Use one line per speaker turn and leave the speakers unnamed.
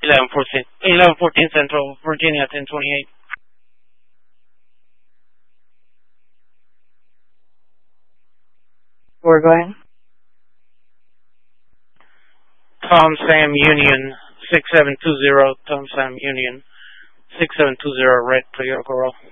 1114 Central, Virginia, 1028.
We're going.
Tom Sam Union, 6720, Tom Sam Union, 6720, Red Toyota Corolla.